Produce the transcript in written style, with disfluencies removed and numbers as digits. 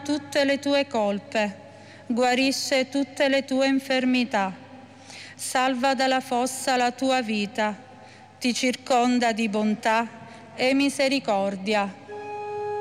tutte le tue colpe, guarisce tutte le tue infermità, salva dalla fossa la tua vita, ti circonda di bontà e misericordia,